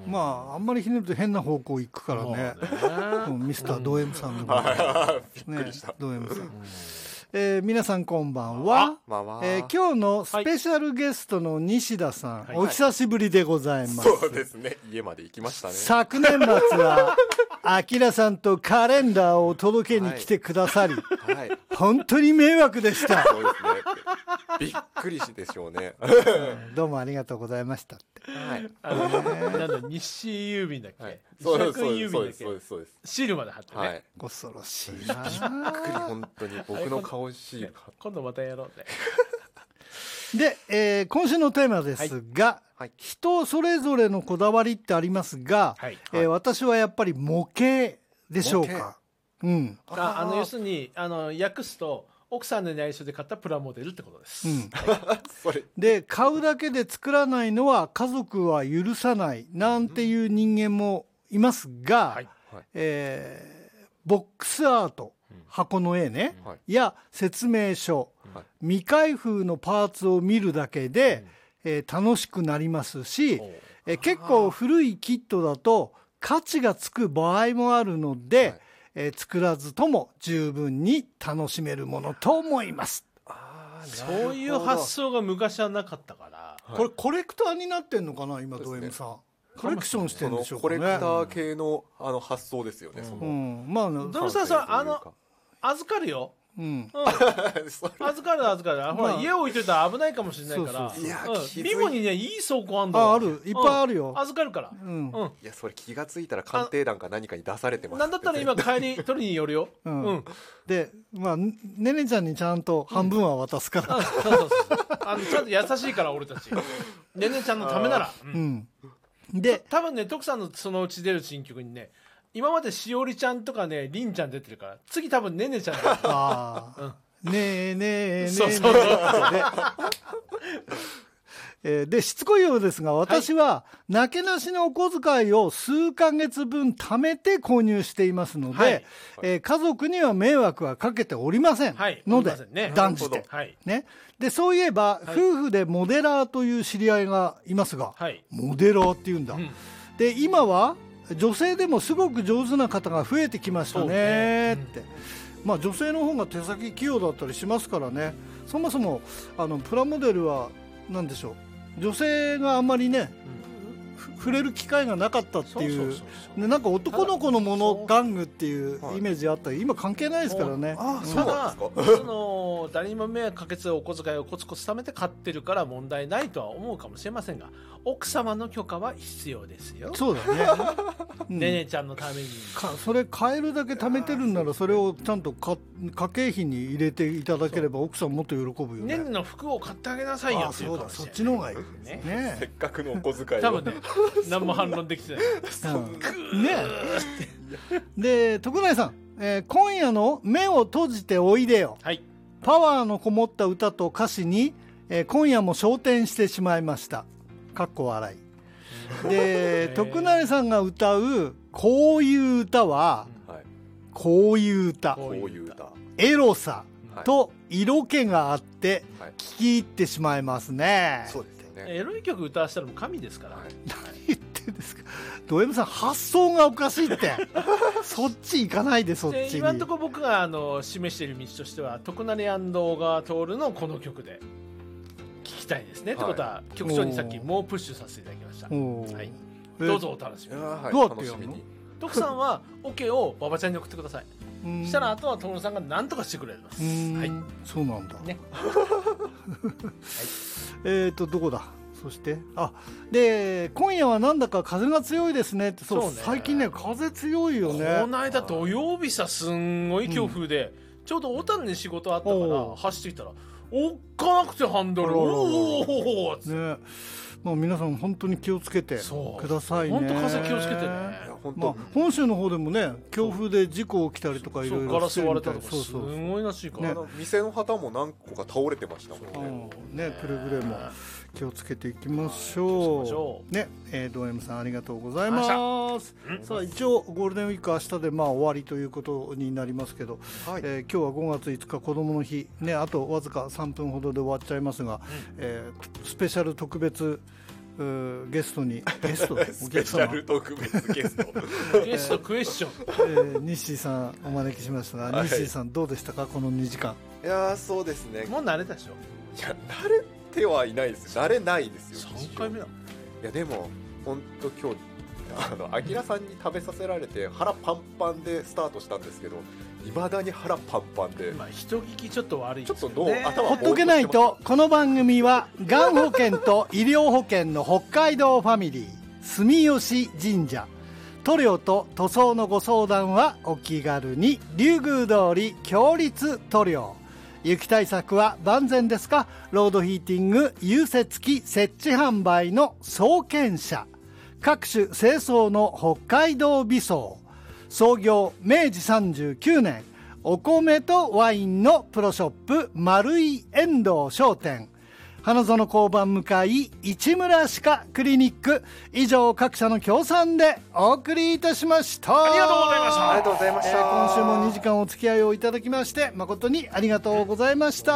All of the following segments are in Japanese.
まああんまりひねると変な方向行くからね、ミスタード M さんのびっくりした。 ド M さん、皆さんこんばんは。今日のスペシャルゲストの西田さん、お久しぶりでございます。 そうですね、家まで行きましたね。 昨年末はあきらさんとカレンダーを届けに来てくださり、本当に迷惑でした。 そうですね、びっくりでしょうね。 どうもありがとうございましたって。 なんだ日清郵便だっけ、 そうですそうです、シールまで貼ってね、 恐ろしいな。 びっくり、本当に僕の顔シール貼って、 今度またやろうね。 で、今週のテーマですが、人それぞれのこだわりってありますが、私はやっぱり模型でしょうか。 要するに訳すと奥さんの内緒で買ったプラモデルってことです。 で、買うだけで作らないのは家族は許さないなんていう人間もいますが、ボックスアート、箱の絵ね、や説明書、未開封のパーツを見るだけで、楽しくなりますし、結構古いキットだと価値がつく場合もあるので、作らずとも十分に楽しめるものと思います。 そういう発想が昔はなかったから、 これコレクターになってんのかな今、ド M さん。コレクションしてるんでしょうかね。 コレクター系の発想ですよね。 まあド M さん預かるよ。預かる。ほら、家置いといたら危ないかもしれないから。ビゴにね、いい倉庫あんだ。 ある、いっぱいあるよ。 預かるから。 いや、それ気がついたら鑑定団か何かに出されてます。 なんだったら今帰り取りに寄るよ。 で、まあねねちゃんにちゃんと半分は渡すから。 そうちゃんと優しいから俺たち。ねねちゃんのためなら。で、多分ね、徳さんのそのうち出る新曲にね、今までしおりちゃんとかね、りんちゃん出てるから、次多分ねねちゃん出てる。 ねえねえねえ。で、しつこいようですが、私は、なけなしのお小遣いを数ヶ月分貯めて購入していますので、家族には迷惑はかけておりませんので、断じて。で、そういえば、夫婦でモデラーという知り合いがいますが、モデラーっていうんだ。で、今は、女性でもすごく上手な方が増えてきましたねって。まあ女性の方が手先器用だったりしますからね。そもそもプラモデルは何でしょう、女性があんまりね、触れる機会がなかったっていう、なんか男の子のもの玩具っていうイメージあったり、今関係ないですからね。 ただ誰にも迷惑かけずお小遣いをコツコツ貯めて買ってるから問題ないとは思うかもしれませんが、奥様の許可は必要ですよ。 そうだね。 ねねちゃんのためにそれ買えるだけ貯めてるんなら、それをちゃんと家計費に入れていただければ奥さんもっと喜ぶよね。 ねねの服を買ってあげなさいよっていうかもしれない。 そっちの方がいいね。 せっかくのお小遣いを多分ね、何も反論できてない。 で、徳内さん、今夜の目を閉じておいでよ、パワーのこもった歌と歌詞に、今夜も昇天してしまいました。かっこ笑いで、徳内さんが歌うこういう歌は、こういう歌、エロさと色気があって聴き入ってしまいますね。 そうですよね。 エロい曲歌わせたらもう神ですから。 何言ってんですかド M さん、発想がおかしいってそっち行かないで、そっちに。 今のところ僕が示している道としては、徳成小川徹のこの曲で聴きたいですね。ってことは局長にさっきもうプッシュさせていただきました。どうぞお楽しみに。 どうやってやるの？ 徳さんはオケを馬場ちゃんに送ってください。したらあとは徹さんが何とかしてくれます。 そうなんだね。どこだ。そしてで、今夜はなんだか風が強いですねって。そう、最近ね、風強いよね。 この間土曜日さ、すんごい強風で、ちょうど小樽に仕事あったから走ってきたらおっかなくてハンドル、おおね。 まあ、皆さん本当に気をつけてくださいね。 本当風気をつけてね。 本州の方でもね、強風で事故起きたりとかいろいろガラス割れたとかすごいらしいから、 店の旗も何個か倒れてましたもんね。くれぐれも気をつけていきましょうね。ド M さんありがとうございます。さあ、一応ゴールデンウィーク明日で終わりということになりますけど、今日は5月5日子どもの日ね、あとわずか3分ほどで終わっちゃいますが、スペシャル特別ゲストスペシャル特別ゲストゲストクエスチョン、西さんお招きしましたが、 はい、 西さんどうでしたかこの2時間。 いやそうですね、 もう慣れたでしょ。 いや慣れてはいないですよ、慣れないですよ。 3回目だ。 いやでも本当今日アキラさんに食べさせられて腹パンパンでスタートしたんですけど、未だに腹パンパンで、 まあ人聞きちょっと悪いですちょっよね。 と頭ほっとけないと。この番組はがん保険と医療保険の北海道ファミリー住吉神社、塗料と塗装のご相談はお気軽に龍宮通り強立塗料。雪対策は万全ですか？ロードヒーティング融雪機設置販売の総研社、各種清掃の北海道美装、創業明治39年お米とワインのプロショップ丸井遠藤商店、花園交番向かい市村歯科クリニック、以上各社の協賛でお送りいたしました。 ありがとうございました。 ありがとうございました。 今週も2時間お付き合いをいただきまして誠にありがとうございました。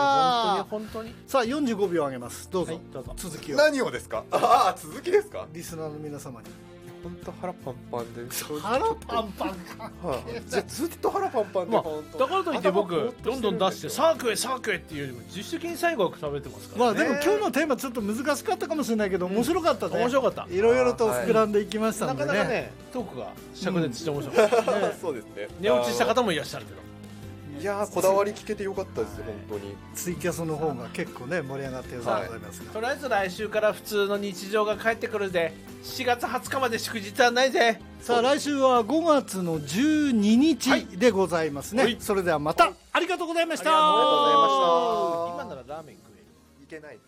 本当にさあ45秒あげます。どうぞ、 はい、どうぞ。 続きを何をですか？ああ続きですか？ リスナーの皆様に。 本当腹パンパンで、 腹パンパンか、 じゃずっと腹パンパンで、 まあ本当だからといって僕頭ぼーっとどんどん出してるサークへサークへっていうよりも自主的に最後は食べてますから、 まあでも今日のテーマちょっと難しかったかもしれないけど面白かったね。 面白かった。 いろいろと膨らんでいきましたなのでね。 かなかねトークが灼熱して面白かった、 そうですね。 寝落ちした方もいらっしゃるけど、 いやーこだわり聞けてよかったですよ、本当に。 ツイキャスの方が結構ね盛り上がっているそうでございますが、 とりあえず来週から普通の日常が帰ってくるぜ。4月20日まで祝日はないぜ。 さあ来週は5月の12日でございますね、 はいそれではまたありがとうございました。 ありがとうございました。 今ならラーメン食える。 いけないです。